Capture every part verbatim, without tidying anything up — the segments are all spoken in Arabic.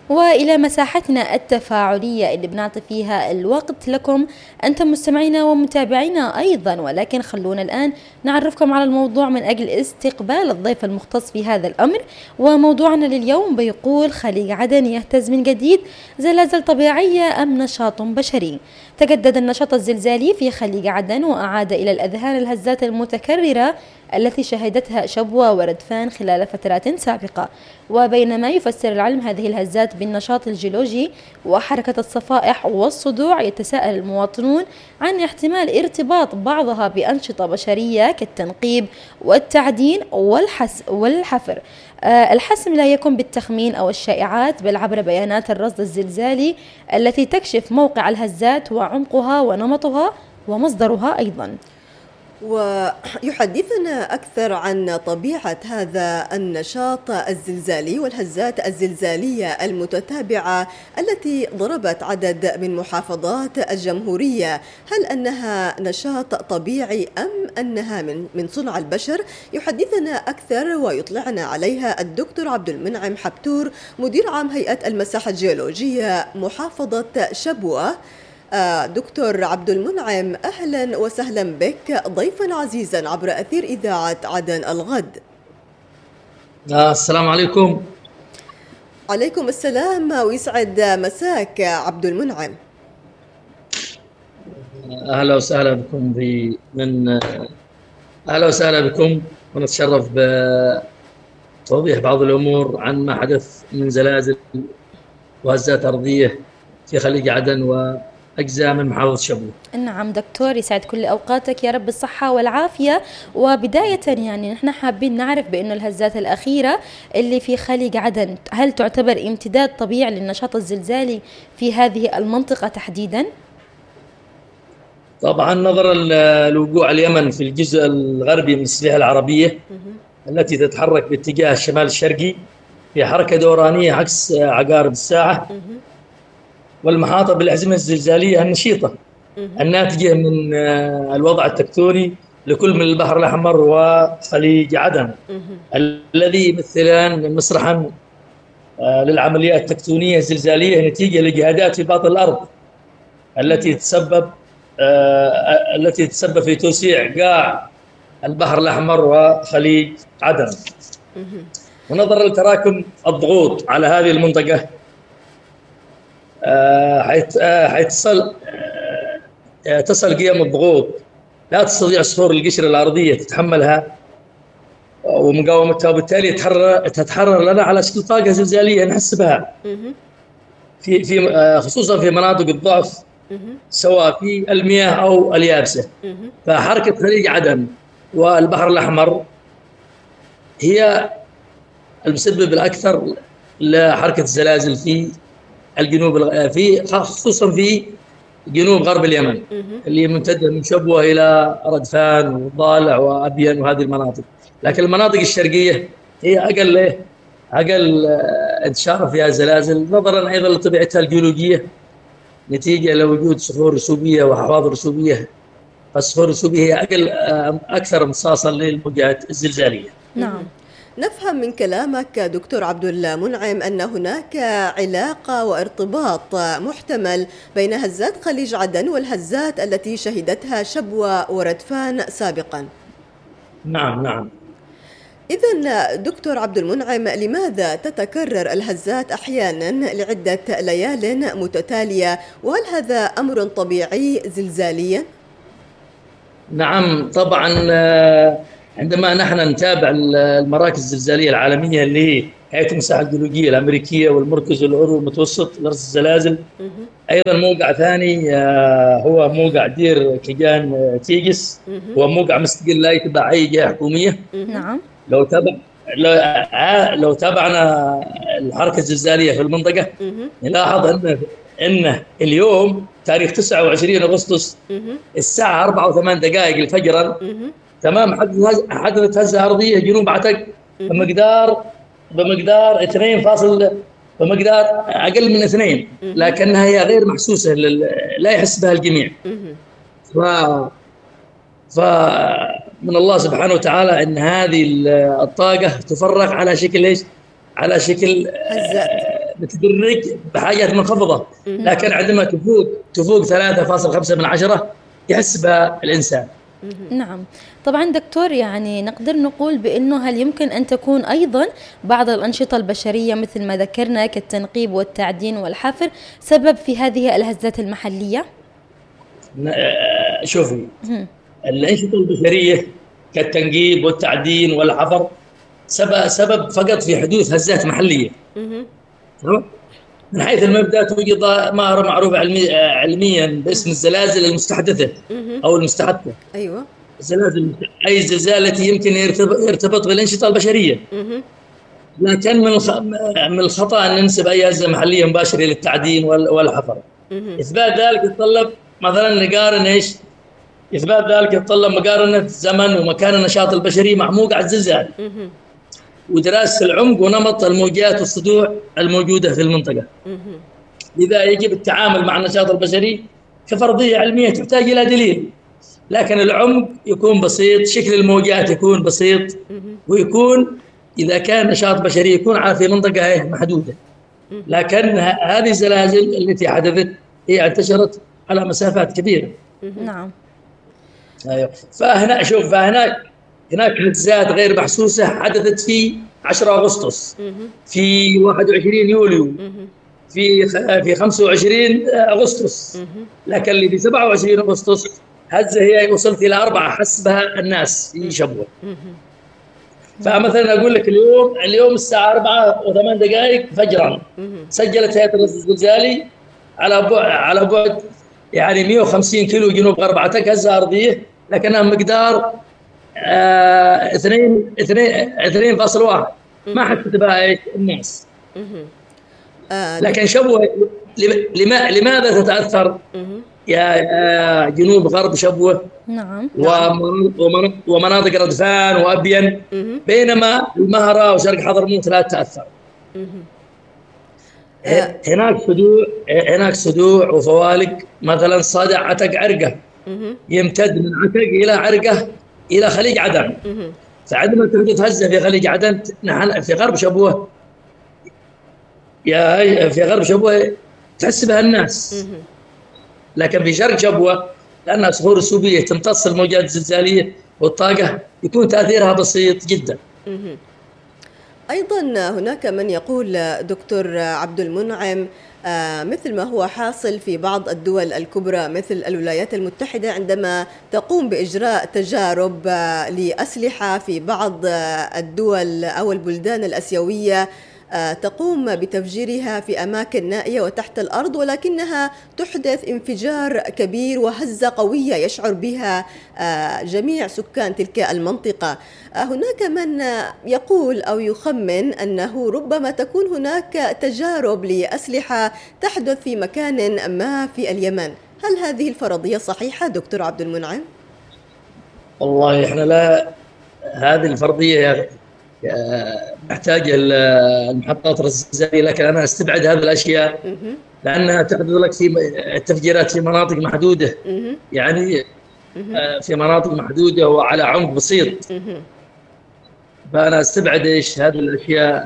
وإلى مساحتنا التفاعلية اللي بنعطي فيها الوقت لكم أنتم مستمعينا ومتابعينا أيضا. ولكن خلونا الآن نعرفكم على الموضوع من أجل استقبال الضيف المختص في هذا الأمر. وموضوعنا لليوم بيقول: خليج عدن يهتز من جديد، زلازل طبيعية أم نشاط بشري؟ تجدد النشاط الزلزالي في خليج عدن وأعاد إلى الأذهان الهزات المتكررة التي شهدتها شبوة وردفان خلال فترات سابقة. وبينما يفسر العلم هذه الهزات بالنشاط الجيولوجي وحركة الصفائح والصدوع، يتساءل المواطنون عن احتمال ارتباط بعضها بأنشطة بشرية كالتنقيب والتعدين والحس والحفر. آه الحسم لا يكون بالتخمين أو الشائعات، بل عبر بيانات الرصد الزلزالي التي تكشف موقع الهزات وعمقها ونمطها ومصدرها أيضا. ويحدثنا أكثر عن طبيعة هذا النشاط الزلزالي والهزات الزلزالية المتتابعة التي ضربت عدد من محافظات الجمهورية. هل أنها نشاط طبيعي أم أنها من من صنع البشر؟ يحدثنا أكثر ويطلعنا عليها الدكتور عبد المنعم حبتور، مدير عام هيئة المساحة الجيولوجية محافظة شبوة. دكتور عبد المنعم، أهلا وسهلا بك ضيفا عزيزا عبر أثير إذاعة عدن الغد. السلام عليكم. عليكم السلام ويسعد مساك عبد المنعم. أهلا وسهلا بكم في من أهلا وسهلا بكم ونتشرف بتوضيح بعض الأمور عن ما حدث من زلازل وهزات أرضية في خليج عدن و أجزاء من محافظة شبوة. نعم دكتور، يسعد كل أوقاتك يا رب الصحة والعافية. وبداية يعني نحن حابين نعرف بأنه الهزات الأخيرة اللي في خليج عدن هل تعتبر امتداد طبيعي للنشاط الزلزالي في هذه المنطقة تحديدا؟ طبعا نظرا لوقوع اليمن في الجزء الغربي من السليح العربية التي تتحرك باتجاه الشمال الشرقي في حركة دورانية عكس عقارب الساعة، والمحاطة بالأحزمة الزلزالية النشيطة الناتجة من الوضع التكتوني لكل من البحر الأحمر وخليج عدن الذي يمثلان مسرحا للعمليات التكتونية الزلزالية نتيجة لجهادات في باطن الأرض التي تسبب التي تسبب في توسيع قاع البحر الأحمر وخليج عدن. ونظرا لتراكم الضغوط على هذه المنطقة حيتصل تصل قيم الضغوط لا تستطيع صخور القشرة الأرضية تتحملها ومقاومتها، وبالتالي تتحرر تتحرر لنا على شكل طاقة زلزالية نحس بها في في خصوصا في مناطق الضعف سواء في المياه أو اليابسة. فحركة خليج عدن والبحر الأحمر هي المسبب الأكثر لحركة الزلازل في الجنوب، في خصوصا في جنوب غرب اليمن اللي ممتدة من شبوة إلى ردفان وضالع وأبين وهذه المناطق. لكن المناطق الشرقية هي أقل أقل انتشارا فيها الزلازل نظرا أيضا لطبيعتها الجيولوجية نتيجة لوجود صخور رسوبية وحواضر رسوبية. فالصخور الرسوبية هي أقل أكثر امتصاصا للموجات الزلزالية. نعم. نفهم من كلامك دكتور عبد المنعم أن هناك علاقة وارتباط محتمل بين هزات خليج عدن والهزات التي شهدتها شبوة وردفان سابقا. نعم نعم. إذن دكتور عبد المنعم، لماذا تتكرر الهزات أحيانا لعدة ليال متتالية؟ وهل هذا أمر طبيعي زلزاليا؟ نعم طبعا. عندما نحن نتابع المراكز الزلزالية العالمية اللي هي هيئة المساحة الجيولوجية الأمريكية والمركز العلوي المتوسط لرصد الزلازل، أيضا موقع ثاني هو موقع دير كيجان تيجس، هو موقع مستقل لا يتبع أي جهة حكومية. نعم. لو تابع لو تابعنا الحركة الزلزالية في المنطقة نلاحظ أن أن اليوم تاريخ تسعة وعشرين أغسطس الساعة أربعة وثمان دقائق فجرا تمام حدثت هزة أرضية جنوب عتق بمقدار بمقدار اثنين فاصل بمقدار أقل من اثنين، لكنها هي غير محسوسة لا يحس بها الجميع. ف فمن الله سبحانه وتعالى أن هذه الطاقة تفرق على شكل إيش؟ على شكل هزات بتدرج بحاجات منخفضة، لكن عندما تفوق تفوق ثلاثة فاصلة خمسة من عشرة يحس بها الإنسان. نعم طبعا دكتور، يعني نقدر نقول بأنه هل يمكن أن تكون أيضا بعض الأنشطة البشرية مثل ما ذكرنا كالتنقيب والتعدين والحفر سبب في هذه الهزات المحلية؟ شوفي، الأنشطة البشرية كالتنقيب والتعدين والحفر سبب سبب فقط في حدوث هزات محلية. من حيث المبدأ توجد مهارة معروفة علمي علميا باسم الزلازل المستحدثة أو المستحدثة. أيوة. الزلازل أي زلزال التي يمكن يرتبط بالأنشطة البشرية. لكن من من الخطأ أن ننسب أي هزة محلية مباشرة للتعدين والحفر. إثبات ذلك يتطلب مثلا نقارن إيش؟ إثبات ذلك يتطلب مقارنة زمن ومكان النشاط البشري مع موقع الزلزال. ودراسة العمق ونمط الموجات والصدوع الموجودة في المنطقة. لذا يجب التعامل مع النشاط البشري كفرضية علمية تحتاج إلى دليل، لكن العمق يكون بسيط، شكل الموجات يكون بسيط، ويكون إذا كان نشاط بشري يكون في منطقة محدودة. لكن هذه الزلازل التي حدثت هي انتشرت على مسافات كبيرة. نعم. أيوة. فهنا شوف فهناك هناك هزات غير محسوسة حدثت في عشرة أغسطس، في واحد وعشرين يوليو، في في خمسة وعشرين أغسطس، لكن اللي في سبعة وعشرين أغسطس هزة هي وصلت إلى أربعة حسبها الناس في شبوة. فمثلا أقول لك اليوم اليوم الساعة أربعة وثمان دقائق فجرا سجلت هيئة الرصد الزلزالي على بعد على بعد يعني مئة وخمسين كيلو جنوب غرب عتك هزة أرضية، لكنها مقدار آه اثنين اثنين اثنين فاصل واحد ما حسيت بها الناس. لكن شبوة لما لماذا تتأثر يا جنوب غرب شبوة نعم ومناطق ردفان وأبين، بينما المهرة وشرق حضرموت لا تتأثر. هناك صدوع هناك صدوع وفوالق، مثلا صدع عتق عرقة يمتد من عتق إلى عرقة إلى خليج عدن. فعندما تحدث هزة في خليج عدن نحن في غرب شبوة يا في غرب شبوة تحس بها الناس، لكن في شرق شبوة لأنها صخور السوبية تمتص الموجات الزلزالية والطاقة يكون تأثيرها بسيط جدا. أيضا هناك من يقول دكتور عبد المنعم آه مثل ما هو حاصل في بعض الدول الكبرى مثل الولايات المتحدة عندما تقوم بإجراء تجارب آه لأسلحة في بعض آه الدول أو البلدان الآسيوية آه تقوم بتفجيرها في أماكن نائية وتحت الأرض، ولكنها تحدث انفجار كبير وهزة قوية يشعر بها آه جميع سكان تلك المنطقة. آه هناك من يقول أو يخمن أنه ربما تكون هناك تجارب لأسلحة تحدث في مكان ما في اليمن. هل هذه الفرضية صحيحة دكتور عبد المنعم؟ والله إحنا لا، هذه الفرضية محتاج المحطات الزلزالية، لكن أنا أستبعد هذه الأشياء لأنها تحدث لك في التفجيرات في مناطق محدودة، يعني في مناطق محدودة وعلى عمق بسيط. فأنا أستبعد إيش هذه الأشياء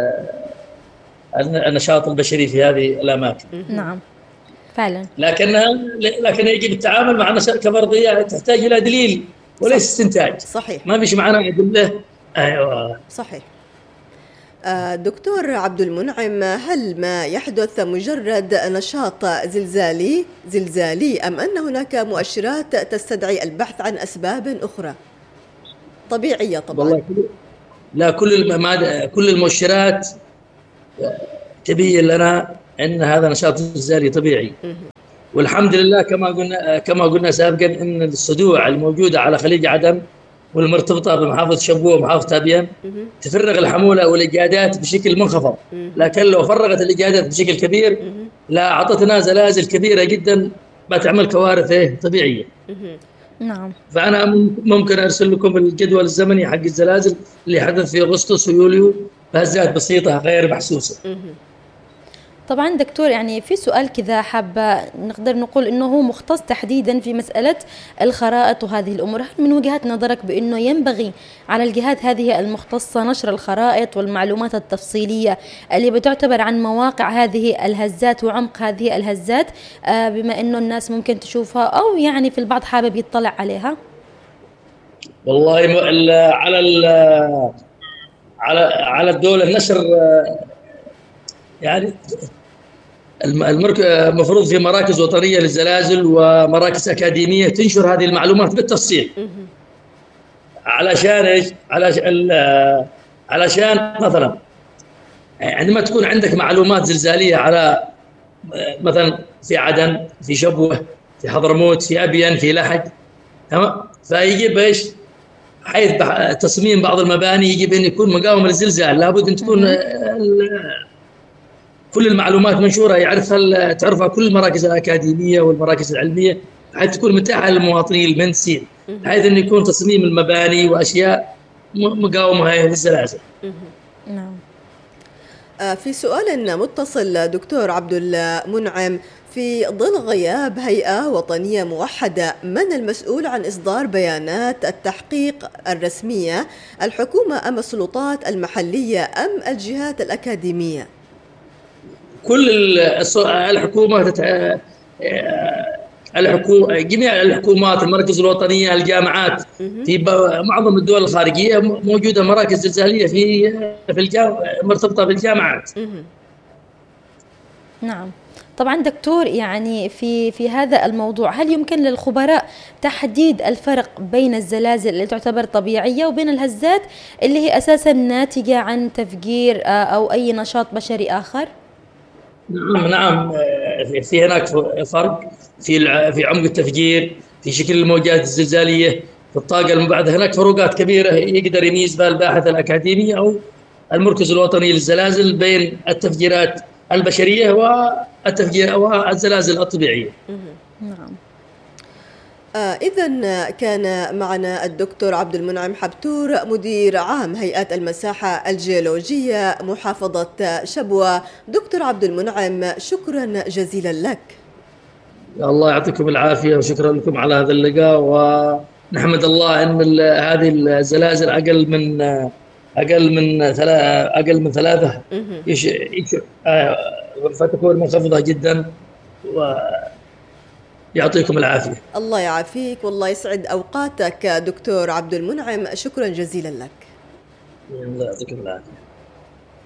النشاط البشري في هذه الأماكن. نعم فعلا. لكنها لكن يجب التعامل مع نشاط كفرضية تحتاج إلى دليل وليس استنتاج. صحيح. ما فيش معنا أدلة. أيوة صحيح. دكتور عبد المنعم، هل ما يحدث مجرد نشاط زلزالي زلزالي أم أن هناك مؤشرات تستدعي البحث عن أسباب أخرى طبيعية؟ طبعا والله لا، كل كل المؤشرات تبين لنا أن هذا نشاط زلزالي طبيعي. والحمد لله كما قلنا كما قلنا سابقا أن الصدوع الموجودة على خليج عدن والمرتبطة بمحافظة شبوة ومحافظة أبين تفرغ الحمولة والإجادات بشكل منخفض، لكن لو فرغت الإجادات بشكل كبير لا أعطتنا زلازل كبيرة جدا بتعمل كوارث طبيعية. نعم. فأنا ممكن أرسل لكم الجدول الزمني حق الزلازل اللي حدث في أغسطس ويوليو بهزات بسيطة غير محسوسة. طبعا دكتور، يعني في سؤال كذا حابة نقدر نقول انه هو مختص تحديدا في مسألة الخرائط وهذه الامور، هل من وجهة نظرك بانه ينبغي على الجهات هذه المختصة نشر الخرائط والمعلومات التفصيلية اللي بتعتبر عن مواقع هذه الهزات وعمق هذه الهزات، آه بما انه الناس ممكن تشوفها او يعني في البعض حابب يطلع عليها؟ والله على على على الدولة النشر، يعني المفروض في مراكز وطنية للزلازل ومراكز أكاديمية تنشر هذه المعلومات بالتفصيل. علشان ايش؟ علشان علشان مثلا عندما تكون عندك معلومات زلزالية على مثلا في عدن، في شبوة، في حضرموت، في أبين، في لحج، تمام؟ فيجب ايش؟ حيث تصميم بعض المباني يجب ان يكون مقاوم للزلزال، لابد ان تكون كل المعلومات منشوره يعرفها تعرفها كل المراكز الاكاديميه والمراكز العلميه، حيث تكون متاحه للمواطنين المهندسين، حيث ان يكون تصميم المباني واشياء مقاومه للزلازل. نعم. في سؤال متصل دكتور عبد المنعم، في ظل غياب هيئة وطنية موحدة، من المسؤول عن إصدار بيانات التحقيق الرسمية؟ الحكومة أم السلطات المحلية أم الجهات الأكاديمية؟ كل الحكومة تتع... الحكومة جميع الحكومات، المراكز الوطنية، الجامعات، في معظم الدول الخارجية موجودة مراكز زلزالية في في الجامعة مرتبطة بالجامعات. نعم. طبعا دكتور، يعني في في هذا الموضوع هل يمكن للخبراء تحديد الفرق بين الزلازل اللي تعتبر طبيعية وبين الهزات اللي هي أساسا ناتجة عن تفجير أو أي نشاط بشري آخر؟ نعم نعم في هناك فرق في في عمق التفجير، في شكل الموجات الزلزالية، في الطاقة المبعثرة، هناك فروقات كبيرة يقدر يميز بها الباحث الأكاديمي أو المركز الوطني للزلازل بين التفجيرات البشرية والتفجير والزلازل الطبيعية. نعم. آه إذن كان معنا الدكتور عبد المنعم حبتور، مدير عام هيئة المساحة الجيولوجية محافظة شبوة. دكتور عبد المنعم، شكرا جزيلا لك. الله يعطيكم العافية وشكرا لكم على هذا اللقاء، ونحمد الله أن هذه الزلازل أقل من أقل من ثلاثة أقل من ثلاثة يش... يش... آه... فتكون منخفضة جدا، ويعطيكم العافية. الله يعافيك والله يسعد أوقاتك دكتور عبد المنعم، شكرا جزيلا لك. الله يعطيكم العافية.